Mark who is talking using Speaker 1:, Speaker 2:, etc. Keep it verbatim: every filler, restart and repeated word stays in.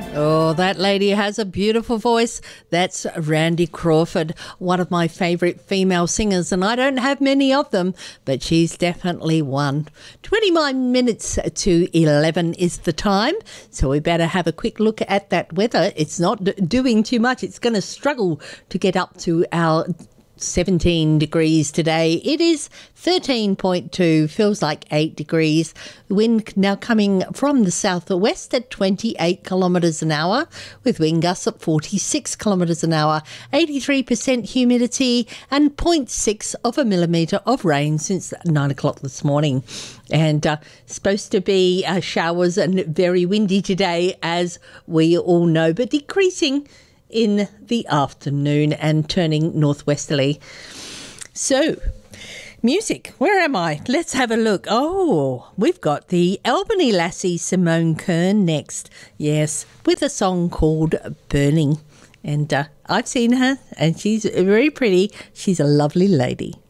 Speaker 1: Oh, that lady has a beautiful voice. That's Randy Crawford, one of my favourite female singers, and I don't have many of them, but she's definitely one. twenty-nine minutes to eleven is the time, so we better have a quick look at that weather. It's not d- doing too much. It's going to struggle to get up to our seventeen degrees today. It is thirteen point two, feels like eight degrees. Wind now coming from the southwest at twenty-eight kilometres an hour, with wind gusts at forty-six kilometres an hour, eighty-three percent humidity, and zero point six of a millimetre of rain since nine o'clock this morning. And uh, supposed to be uh, showers and very windy today, as we all know, but decreasing in the afternoon and turning northwesterly. So, music, where am I? Let's have a look. Oh, we've got the Albany lassie Simone Kern next. Yes, with a song called Burning. And uh, I've seen her and she's very pretty. She's a lovely lady.